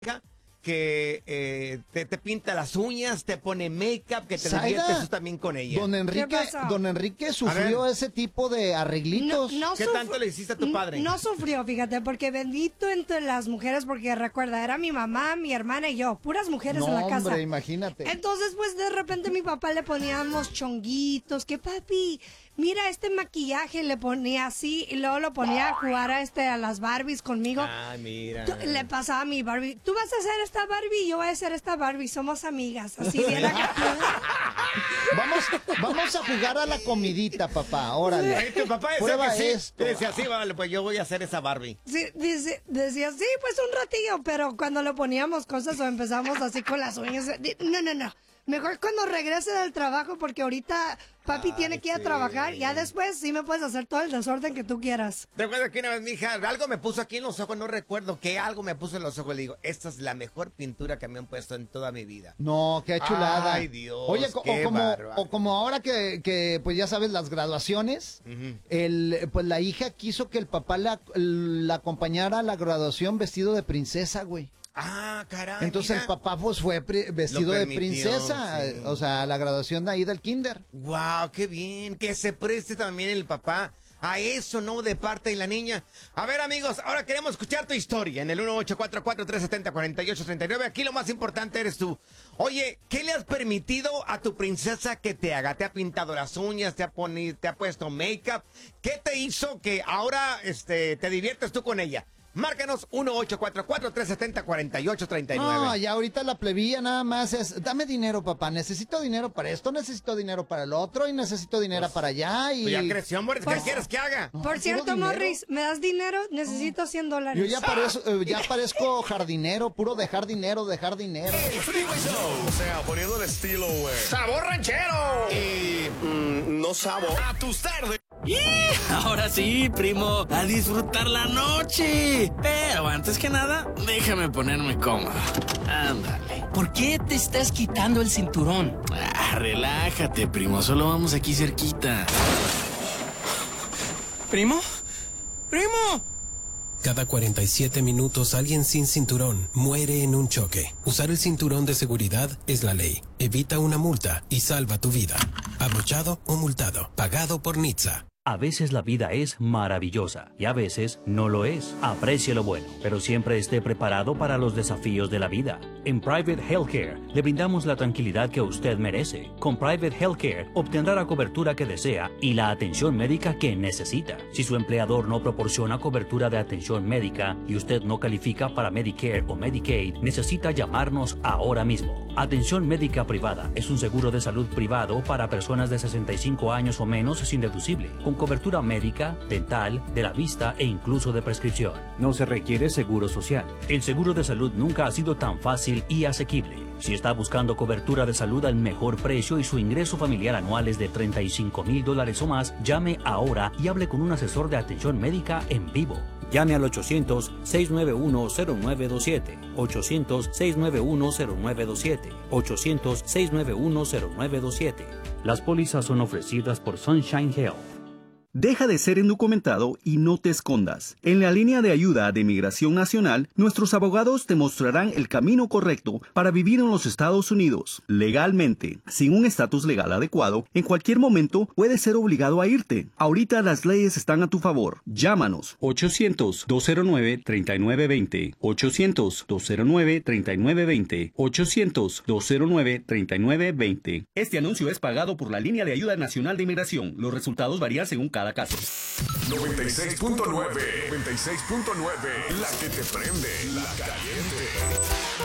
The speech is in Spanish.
que te pinta las uñas, te pone make-up, que te diviertes tú también con ella. Don Enrique sufrió ese tipo de arreglitos. ¿Qué tanto le hiciste a tu padre? No sufrió, fíjate, porque bendito entre las mujeres, porque recuerda, era mi mamá, mi hermana y yo, puras mujeres en la casa. Hombre, imagínate. Entonces, pues de repente mi papá le poníamos chonguitos, que papi, mira este maquillaje, le ponía así, y luego lo ponía a jugar a las Barbies conmigo. Ah, mira. Le pasaba a mi Barbie, tú vas a hacer esta Barbie, yo voy a hacer esta Barbie, somos amigas, así bien acá. Vamos a jugar a la comidita, papá, órale. Ay, tu papá decía Prueba que sí. esto. Decía, sí, vale, pues yo voy a hacer esa Barbie. Sí, decía, sí, pues un ratillo, pero cuando le poníamos cosas o empezamos así con las uñas, no. Mejor cuando regrese del trabajo, porque ahorita papi tiene que ir a trabajar. Ya después sí me puedes hacer todo el desorden que tú quieras. Recuerdo que una vez mi hija, algo me puso aquí en los ojos, no recuerdo qué algo me puso en los ojos. Le digo, esta es la mejor pintura que me han puesto en toda mi vida. No, qué chulada. Ay, Dios, oye, qué o como ahora que pues ya sabes, las graduaciones, pues la hija quiso que el papá la acompañara a la graduación vestido de princesa, güey. Ah, caray. Entonces mira. el papá pues fue vestido de princesa, sí. o sea, la graduación de ahí del kinder. Wow, qué bien, que se preste también el papá a eso, ¿no? De parte de la niña. A ver, amigos, ahora queremos escuchar tu historia en el 1844-370-4839. Aquí lo más importante eres tú. Oye, ¿qué le has permitido a tu princesa que te haga? ¿Te ha pintado las uñas? ¿Te ha puesto make-up? ¿Qué te hizo que ahora te diviertes tú con ella? Márcanos 1844-370-4839. No, ya ahorita la plebilla nada más es, dame dinero, papá, necesito dinero para esto, necesito dinero para el otro y necesito dinero para allá y... Pues ya creció, amor, ¿qué quieres que haga? No, por cierto, Morris, ¿me das dinero? Necesito $100. Yo ya parezco jardinero, puro dejar dinero. El Freeway Show. O sea, poniendo el estilo, güey. ¡Sabor ranchero! Y... no sabor. A tus tardes. Ahora sí, primo, a disfrutar la noche. Pero antes que nada, déjame ponerme cómodo. Ándale. ¿Por qué te estás quitando el cinturón? Relájate, primo, solo vamos aquí cerquita. ¿Primo? ¡Primo! Cada 47 minutos alguien sin cinturón muere en un choque. Usar el cinturón de seguridad es la ley. Evita una multa y salva tu vida. Abrochado o multado. Pagado por NHTSA. A veces la vida es maravillosa y a veces no lo es. Aprecie lo bueno, pero siempre esté preparado para los desafíos de la vida. En Private Healthcare le brindamos la tranquilidad que usted merece. Con Private Healthcare obtendrá la cobertura que desea y la atención médica que necesita. Si su empleador no proporciona cobertura de atención médica y usted no califica para Medicare o Medicaid, necesita llamarnos ahora mismo. Atención médica privada es un seguro de salud privado para personas de 65 años o menos sin deducible, con cobertura médica, dental, de la vista e incluso de prescripción. No se requiere seguro social. El seguro de salud nunca ha sido tan fácil y asequible. Si está buscando cobertura de salud al mejor precio y su ingreso familiar anual es de $35,000 o más, llame ahora y hable con un asesor de atención médica en vivo. Llame al 800-691-0927, 800-691-0927, 800-691-0927. Las pólizas son ofrecidas por Sunshine Health. Deja de ser indocumentado y no te escondas. En la línea de ayuda de Migración Nacional, nuestros abogados te mostrarán el camino correcto para vivir en los Estados Unidos, legalmente. Sin un estatus legal adecuado, en cualquier momento puedes ser obligado a irte. Ahorita las leyes están a tu favor. Llámanos 800-209-3920, 800-209-3920, 800-209-3920. Este anuncio es pagado por la línea de ayuda nacional de inmigración. Los resultados varían según cada caso. 96.9, 96.9, la que te prende, la caliente.